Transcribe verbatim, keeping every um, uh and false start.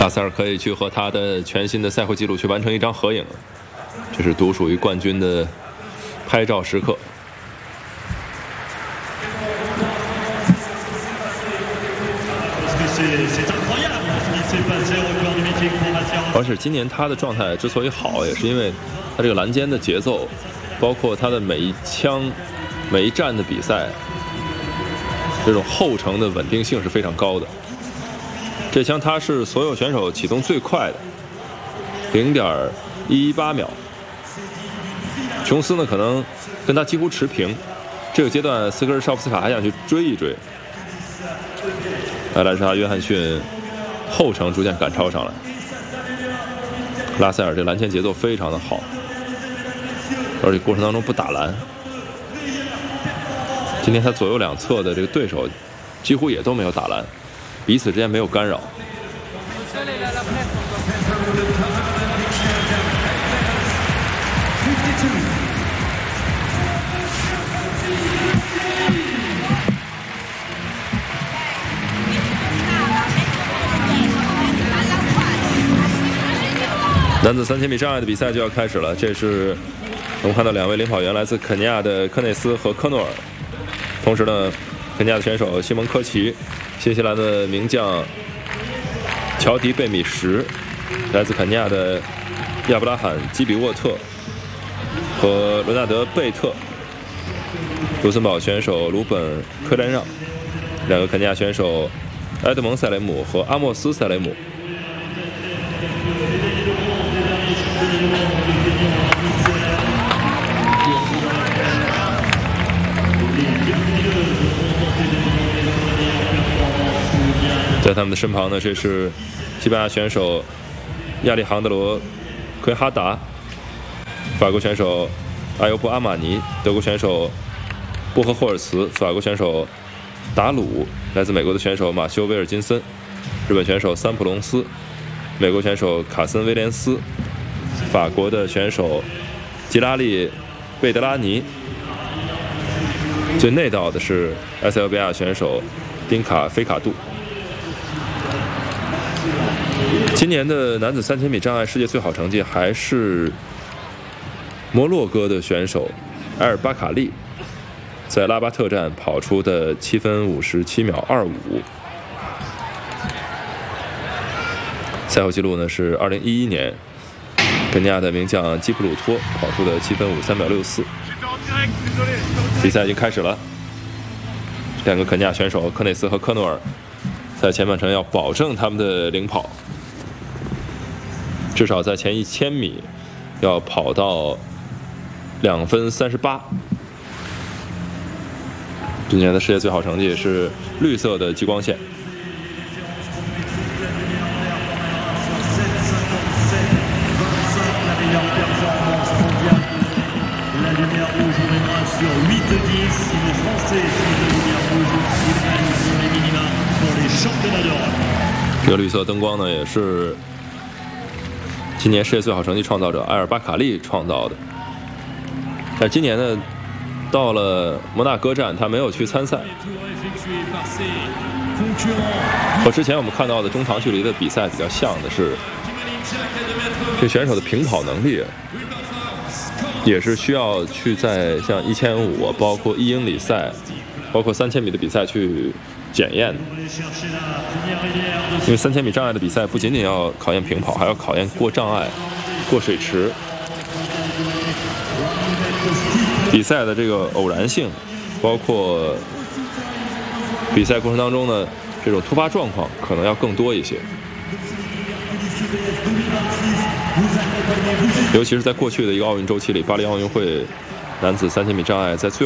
拉塞尔可以去和他的全新的赛会纪录去完成一张合影，这是独属于冠军的拍照时刻。而且今年他的状态之所以好，也是因为他这个篮肩的节奏，包括他的每一枪、每一战的比赛，这种后程的稳定性是非常高的。这枪他是所有选手启动最快的，零点一八秒。琼斯呢可能跟他几乎持平，这个阶段斯科尔绍夫斯卡还想去追一追，艾兰莎约翰逊后程逐渐赶超上来。拉塞尔这篮前节奏非常的好，而且过程当中不打篮。今天他左右两侧的这个对手几乎也都没有打篮，彼此之间没有干扰。男子三千米障碍的比赛就要开始了，这是我们看到两位领跑员来自肯尼亚的科内斯和科诺尔，同时呢，肯尼亚的选手西蒙科奇，新西兰的名将乔迪贝米什，来自肯尼亚的亚布拉罕基比沃特和伦纳德贝特，卢森堡选手鲁本科连让，两个肯尼亚选手埃德蒙塞雷姆和阿莫斯塞雷姆。在他们的身旁呢，这是西班牙选手亚历杭德罗·奎哈达，法国选手阿尤布·阿马尼，德国选手波赫霍尔茨，法国选手达鲁，来自美国的选手马修·威尔金森，日本选手三浦龙司，美国选手卡森·威廉斯，法国的选手吉拉利·贝德拉尼，最内道的是埃塞俄比亚选手丁卡·菲卡杜。今年的男子三千米障碍世界最好成绩还是摩洛哥的选手埃尔巴卡利在拉巴特站跑出的七分五十七秒二五，赛后纪录呢是二零一一年肯尼亚的名将基普鲁托跑出的七分五三秒六四。比赛已经开始了，两个肯尼亚选手科内斯和科诺尔在前半程要保证他们的领跑，至少在前一千米要跑到两分三十八。今年的世界最好成绩是绿色的激光线。这个绿色灯光呢，也是今年世界最好成绩创造者埃尔巴卡利创造的。但今年呢，到了摩纳哥站，他没有去参赛。和之前我们看到的中长距离的比赛比较像的是，这选手的平跑能力也是需要去在像一千五，包括一英里赛，包括三千米的比赛去检验的。因为三千米障碍的比赛不仅仅要考验平跑，还要考验过障碍、过水池。比赛的这个偶然性，包括比赛过程当中呢，这种突发状况可能要更多一些。尤其是在过去的一个奥运周期里，巴黎奥运会男子三千米障碍在最